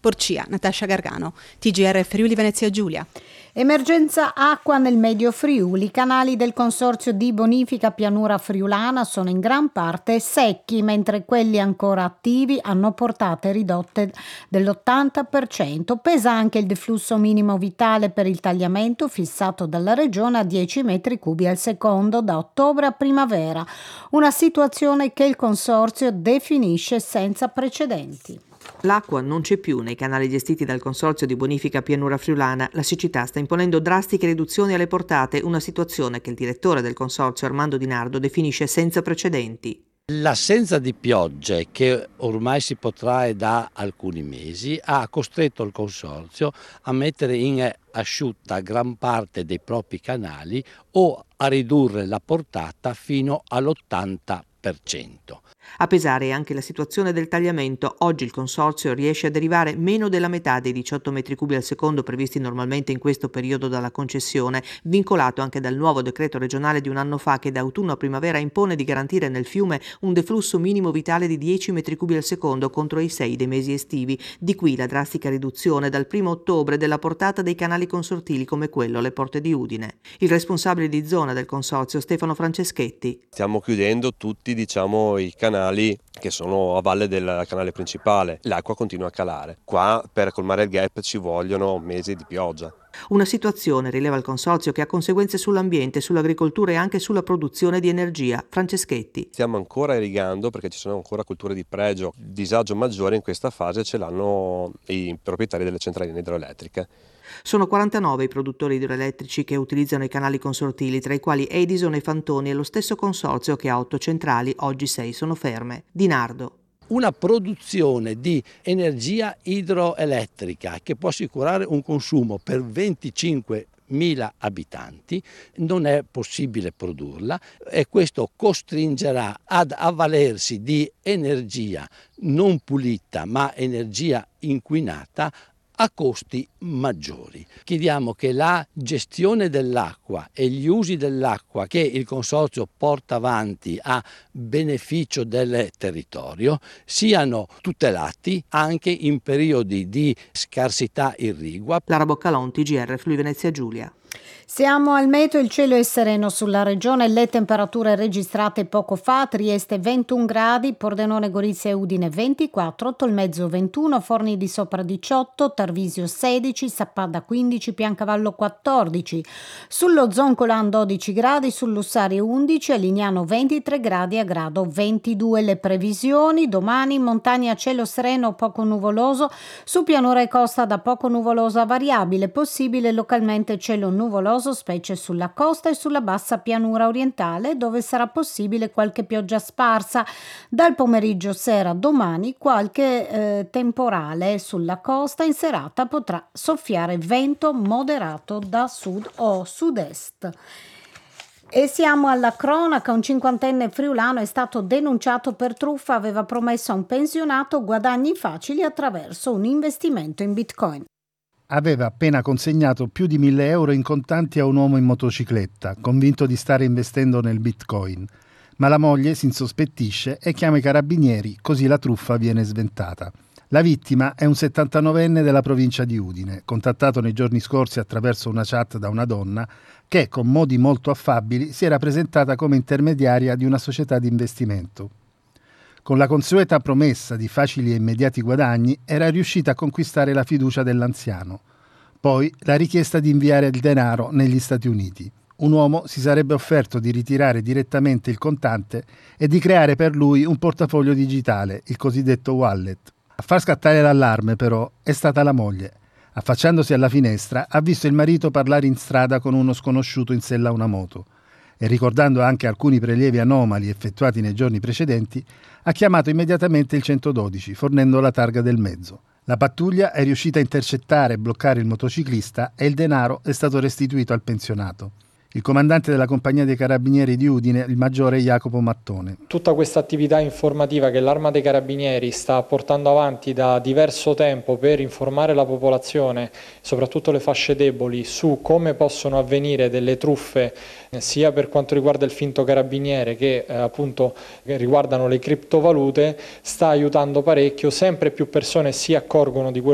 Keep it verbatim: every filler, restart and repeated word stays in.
Porcia, Natascia Gargano, T G R Friuli Venezia Giulia. Emergenza acqua nel Medio Friuli. I canali del Consorzio di Bonifica Pianura Friulana sono in gran parte secchi, mentre quelli ancora attivi hanno portate ridotte dell'ottanta per cento. Pesa anche il deflusso minimo vitale per il tagliamento fissato dalla Regione a dieci metri cubi al secondo da ottobre a primavera, una situazione che il Consorzio definisce senza precedenti. L'acqua non c'è più nei canali gestiti dal Consorzio di Bonifica Pianura Friulana. La siccità sta imponendo drastiche riduzioni alle portate, una situazione che il direttore del Consorzio, Armando Di Nardo, definisce senza precedenti. L'assenza di piogge, che ormai si protrae da alcuni mesi, ha costretto il Consorzio a mettere in asciutta gran parte dei propri canali o a ridurre la portata fino all'ottanta per cento. A pesare anche la situazione del tagliamento. Oggi il Consorzio riesce a derivare meno della metà dei diciotto metri cubi al secondo previsti normalmente in questo periodo dalla concessione, vincolato anche dal nuovo decreto regionale di un anno fa che da autunno a primavera impone di garantire nel fiume un deflusso minimo vitale di dieci metri cubi al secondo contro i sei dei mesi estivi. Di qui la drastica riduzione dal primo ottobre della portata dei canali consortili come quello alle Porte di Udine. Il responsabile di zona del Consorzio, Stefano Franceschetti. Stiamo chiudendo tutti diciamo i canali che sono a valle del canale principale. L'acqua continua a calare. Qua per colmare il gap ci vogliono mesi di pioggia. Una situazione, rileva il Consorzio, che ha conseguenze sull'ambiente, sull'agricoltura e anche sulla produzione di energia. Franceschetti. Stiamo ancora irrigando perché ci sono ancora culture di pregio. Il disagio maggiore in questa fase ce l'hanno i proprietari delle centraline idroelettriche. Sono quarantanove i produttori idroelettrici che utilizzano i canali consortili, tra i quali Edison e Fantoni e lo stesso Consorzio che ha otto centrali, oggi sei sono ferme. Di Nardo. Una produzione di energia idroelettrica che può assicurare un consumo per venticinquemila abitanti non è possibile produrla e questo costringerà ad avvalersi di energia non pulita ma energia inquinata a costi maggiori. Chiediamo che la gestione dell'acqua e gli usi dell'acqua che il Consorzio porta avanti a beneficio del territorio siano tutelati anche in periodi di scarsità irrigua. Lara Boccalon, T G R Friuli Venezia Giulia. Siamo al meteo, il cielo è sereno sulla regione, le temperature registrate poco fa: Trieste ventuno gradi, Pordenone, Gorizia e Udine ventiquattro, Tolmezzo ventuno, Forni di Sopra diciotto, Tarvisio sedici, Sappada quindici, Piancavallo quattordici, sullo Zoncolan dodici gradi, sul Lussario undici, a Lignano ventitré gradi, a Grado ventidue. Le previsioni: domani in montagna cielo sereno poco nuvoloso, su pianura e costa da poco nuvoloso a variabile, possibile localmente cielo nuvoloso specie sulla costa e sulla bassa pianura orientale, dove sarà possibile qualche pioggia sparsa. Dal pomeriggio sera domani qualche eh, temporale sulla costa, in serata potrà soffiare vento moderato da sud o sud-est. E siamo alla cronaca: un cinquantenne friulano è stato denunciato per truffa, aveva promesso a un pensionato guadagni facili attraverso un investimento in Bitcoin. Aveva appena consegnato più di mille euro in contanti a un uomo in motocicletta, convinto di stare investendo nel Bitcoin. Ma la moglie si insospettisce e chiama i carabinieri, così la truffa viene sventata. La vittima è un settantanovenne della provincia di Udine, contattato nei giorni scorsi attraverso una chat da una donna che, con modi molto affabili, si era presentata come intermediaria di una società di investimento. Con la consueta promessa di facili e immediati guadagni, era riuscita a conquistare la fiducia dell'anziano. Poi la richiesta di inviare il denaro negli Stati Uniti. Un uomo si sarebbe offerto di ritirare direttamente il contante e di creare per lui un portafoglio digitale, il cosiddetto wallet. A far scattare l'allarme, però, è stata la moglie. Affacciandosi alla finestra, ha visto il marito parlare in strada con uno sconosciuto in sella a una moto. E ricordando anche alcuni prelievi anomali effettuati nei giorni precedenti, ha chiamato immediatamente il centododici, fornendo la targa del mezzo. La pattuglia è riuscita a intercettare e bloccare il motociclista e il denaro è stato restituito al pensionato. Il comandante della compagnia dei carabinieri di Udine, il maggiore Jacopo Mattone. Tutta questa attività informativa che l'Arma dei Carabinieri sta portando avanti da diverso tempo per informare la popolazione, soprattutto le fasce deboli, su come possono avvenire delle truffe sia per quanto riguarda il finto carabiniere che eh, appunto che riguardano le criptovalute, sta aiutando parecchio. Sempre più persone si accorgono di quello